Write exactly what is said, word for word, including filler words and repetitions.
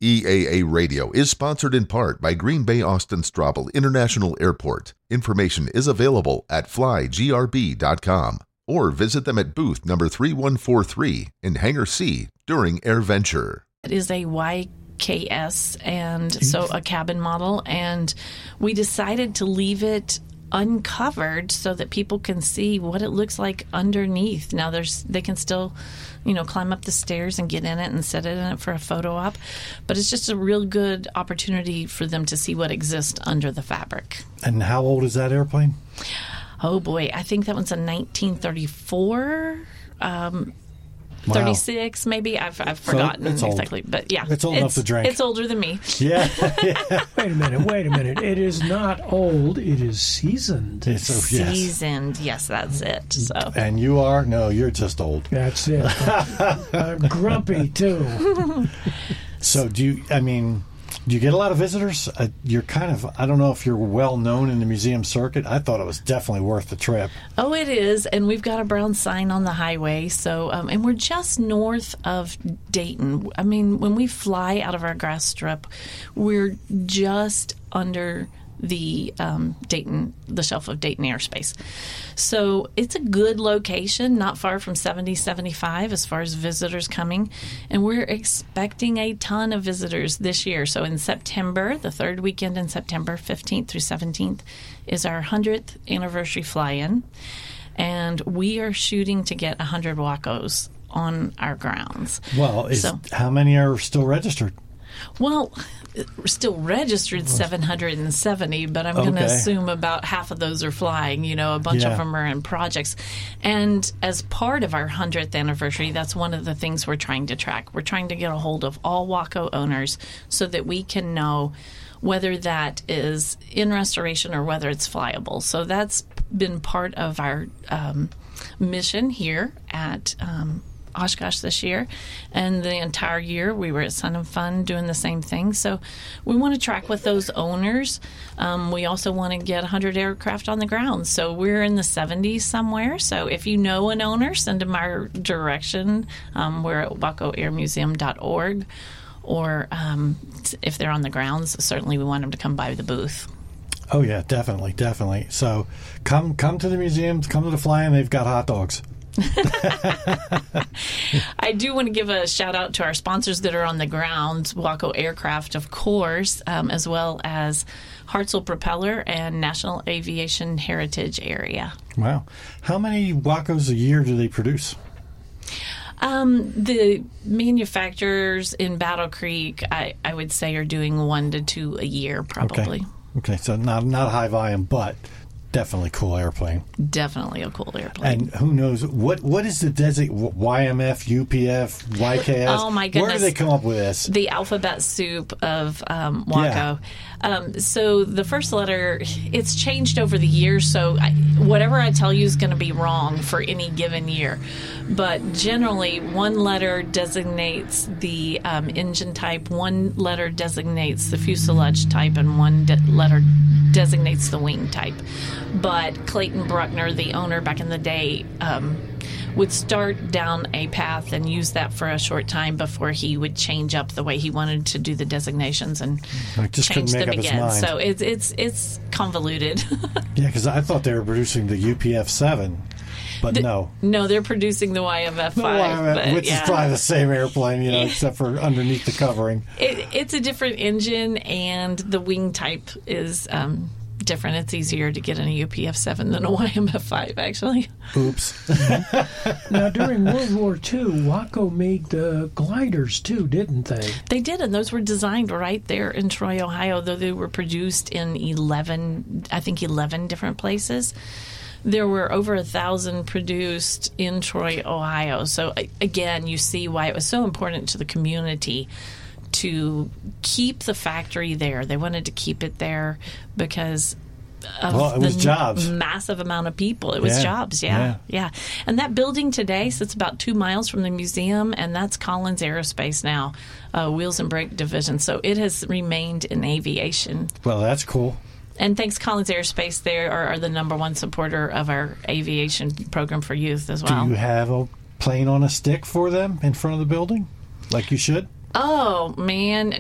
E A A Radio is sponsored in part by Green Bay Austin Straubel International Airport. Information is available at fly g r b dot com or visit them at booth number three one four three in Hangar C during AirVenture. It is a Y K S, and so a cabin model, and we decided to leave it uncovered so that people can see what it looks like underneath. Now there's they can still, you know, climb up the stairs and get in it and sit in it for a photo op, but it's just a real good opportunity for them to see what exists under the fabric. And how old is that airplane? Oh boy, I think that one's a nineteen thirty-four. Um, Wow. thirty-six, maybe. I've, I've forgotten so exactly. But yeah. It's old enough to drink. It's older than me. Yeah. yeah. Wait a minute, wait a minute. It is not old, it is seasoned. It's, oh, yes. Seasoned. Yes, that's it. So. And you are? No, you're just old. That's it. I'm grumpy, too. So do you, I mean, do you get a lot of visitors? Uh, you're kind of, I don't know if you're well known in the museum circuit. I thought it was definitely worth the trip. Oh, it is. And we've got a brown sign on the highway. So, um, and we're just north of Dayton. I mean, when we fly out of our grass strip, we're just under the um, Dayton, the shelf of Dayton airspace. So it's a good location, not far from seventy, seventy-five as far as visitors coming. And we're expecting a ton of visitors this year. So in September, the third weekend in September, fifteenth through seventeenth, is our one hundredth anniversary fly-in. And we are shooting to get one hundred Wacos on our grounds. Well, is, so, how many are still registered? Well, we're still registered seven hundred seventy, but I'm going to Okay. assume about half of those are flying. You know, a bunch Yeah. of them are in projects. And as part of our one hundredth anniversary, that's one of the things we're trying to track. We're trying to get a hold of all Waco owners so that we can know whether that is in restoration or whether it's flyable. So that's been part of our um, mission here at um Oshkosh this year, and the entire year we were at Sun and Fun doing the same thing. So we want to track with those owners. Um, we also want to get one hundred aircraft on the ground. So we're in the seventies somewhere. So if you know an owner, send them our direction. Um, we're at waco air museum dot org, or um, if they're on the grounds, certainly we want them to come by the booth. Oh yeah, definitely, definitely. So come come to the museums, come to the fly-in. They've got hot dogs. I do want to give a shout out to our sponsors that are on the ground, Waco Aircraft, of course, um, as well as Hartzell Propeller and National Aviation Heritage Area. Wow. How many Wacos a year do they produce? Um, the manufacturers in Battle Creek, I, I would say, are doing one to two a year, probably. Okay, okay. So not not high volume, but definitely cool airplane. Definitely a cool airplane. And who knows, what what is the desi- Y M F, U P F, Y K S? Oh, my goodness. Where do they come up with this? The alphabet soup of um, Waco. Yeah. Um, so the first letter, it's changed over the years, so I, whatever I tell you is going to be wrong for any given year. But generally, one letter designates the um, engine type, one letter designates the fuselage type, and one de- letter designates the wing type. But Clayton Bruckner, the owner back in the day, um, would start down a path and use that for a short time before he would change up the way he wanted to do the designations and I just change couldn't make them up his again. mind. So it's it's it's convoluted. Yeah, because I thought they were producing the U P F seven, but The- no. No, they're producing the Y M F No, five, Y M F, but, which yeah. is probably the same airplane, you know, except for underneath the covering. It, it's a different engine, and the wing type is um, different. It's easier to get in a U P F seven than a Y M F five, actually. Oops. Now, during World War Two, Waco made the gliders, too, didn't they? They did, and those were designed right there in Troy, Ohio, though they were produced in eleven, I think eleven different places. There were over a thousand produced in Troy, Ohio. So, a- again, you see why it was so important to the community to keep the factory there. They wanted to keep it there because of Well, it was the jobs. massive amount of people. It was Yeah. jobs, yeah, Yeah. yeah. And that building today sits about two miles from the museum, and that's Collins Aerospace now, uh, Wheels and Brake Division. So it has remained in aviation. Well, that's cool. And thanks, Collins Aerospace, they are, are the number one supporter of our aviation program for youth as well. Do you have a plane on a stick for them in front of the building, like you should? Oh, man.